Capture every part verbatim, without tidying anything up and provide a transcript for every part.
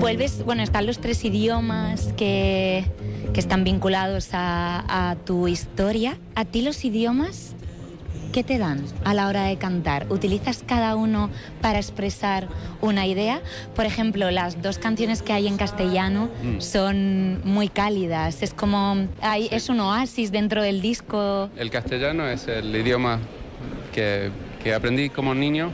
Vuelves, bueno, están los tres idiomas que, que están vinculados a, a tu historia. ¿A ti los idiomas qué te dan a la hora de cantar? ¿Utilizas cada uno para expresar una idea? Por ejemplo, las dos canciones que hay en castellano mm. son muy cálidas. Es como, hay, sí. es un oasis dentro del disco. El castellano es el idioma que, que aprendí como niño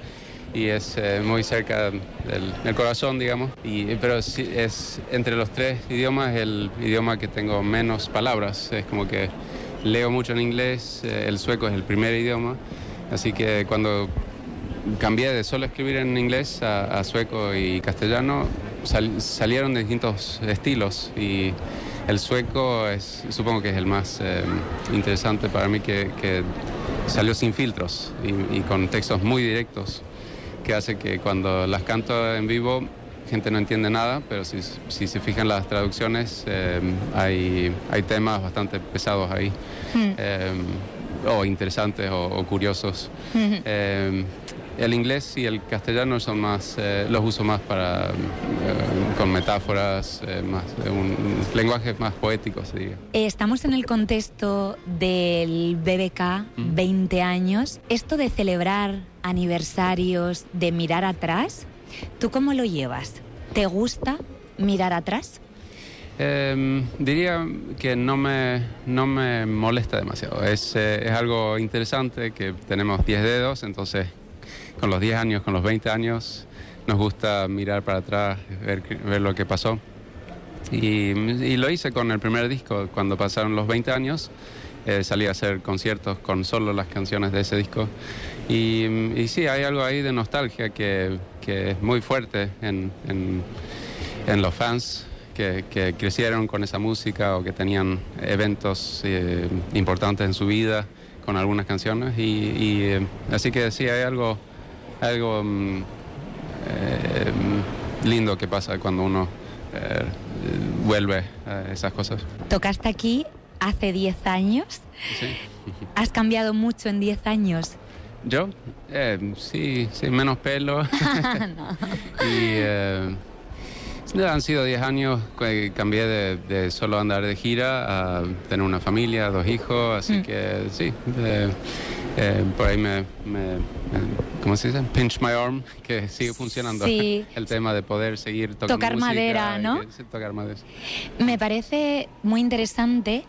y es eh, muy cerca del, del corazón, digamos. Y, pero sí, es entre los tres idiomas el idioma que tengo menos palabras. Es como que leo mucho en inglés, eh, el sueco es el primer idioma, así que cuando cambié de solo escribir en inglés a, a sueco y castellano, sal, salieron de distintos estilos y el sueco es, supongo que es el más eh, interesante para mí, que, que salió sin filtros y, y con textos muy directos, que hace que cuando las canto en vivo gente no entiende nada, pero si, si se fijan las traducciones, eh, hay, hay temas bastante pesados ahí, mm. eh, o interesantes o, o curiosos. Mm-hmm. Eh, el inglés y el castellano son más, eh, los uso más para, eh, con metáforas, eh, más, un lenguaje más poético, se diga. Estamos en el contexto del B B K, mm. veinte años. Esto de celebrar aniversarios, de mirar atrás, ¿tú cómo lo llevas? ¿Te gusta mirar atrás? Eh, diría que no me, no me molesta demasiado. Es, eh, es algo interesante que tenemos diez dedos, entonces con los diez años, con los veinte años, nos gusta mirar para atrás, ver, ver lo que pasó. Y, y lo hice con el primer disco. Cuando pasaron los veinte años, eh, salí a hacer conciertos con solo las canciones de ese disco. Y, y sí, hay algo ahí de nostalgia que, que es muy fuerte en, en, en los fans que, que crecieron con esa música o que tenían eventos eh, importantes en su vida con algunas canciones. Y, y eh, así que sí, hay algo, algo eh, lindo que pasa cuando uno eh, vuelve a esas cosas. Tocaste aquí hace diez años. Sí. ¿Has cambiado mucho en diez años? ¿Yo? Eh, sí, sí, menos pelo. No. Y eh, han sido diez años que cambié de, de solo andar de gira a tener una familia, dos hijos, así mm. que sí, eh, eh, por ahí me, me, ¿cómo se dice? Pinch my arm, que sigue funcionando. Sí. El tema de poder seguir tocando tocar música, madera, ¿no? Que, sí, tocar madera. Me parece muy interesante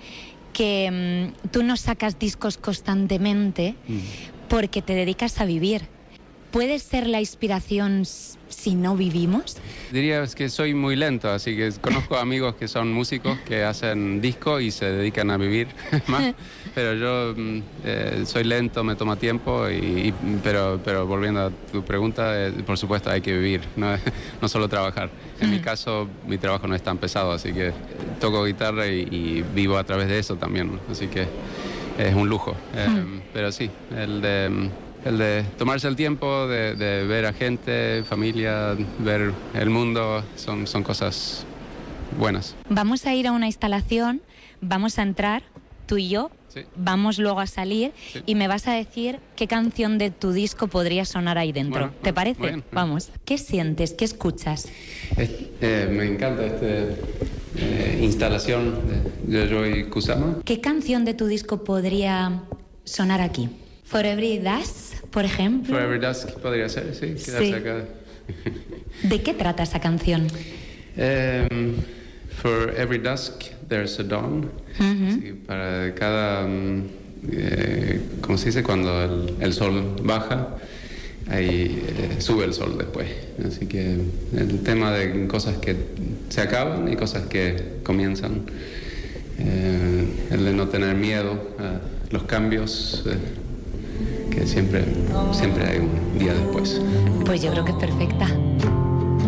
que um, tú no sacas discos constantemente mm. porque te dedicas a vivir. ¿Puede ser la inspiración si no vivimos? Diría que soy muy lento, así que conozco amigos que son músicos que hacen disco y se dedican a vivir más, pero yo eh, soy lento, me toma tiempo, y, y, pero, pero volviendo a tu pregunta, eh, por supuesto hay que vivir, no, no solo trabajar. En mm. mi caso, mi trabajo no es tan pesado, así que toco guitarra y, y vivo a través de eso también, así que es un lujo. Eh, mm. Pero sí, el de... El de tomarse el tiempo de, de ver a gente, familia, ver el mundo, son, son cosas buenas. Vamos a ir a una instalación, vamos a entrar, tú y yo, sí. Vamos luego a salir sí. y me vas a decir qué canción de tu disco podría sonar ahí dentro. Bueno, ¿Te parece? Bien. Vamos. ¿Qué sientes? ¿Qué escuchas? Es, eh, me encanta esta eh, instalación de Yayoi Kusama. ¿Qué canción de tu disco podría sonar aquí? For Every Dusk, por ejemplo. For Every Dusk podría ser, sí, quedarse sí. acá. ¿De qué trata esa canción? Um, for Every Dusk, There's a Dawn. Uh-huh. Sí, para cada, um, eh, ¿cómo se dice? Cuando el, el sol baja, ahí eh, sube el sol después. Así que el tema de cosas que se acaban y cosas que comienzan. Eh, el de no tener miedo a los cambios. Eh, que siempre, siempre hay un día después. Pues yo creo que es perfecta.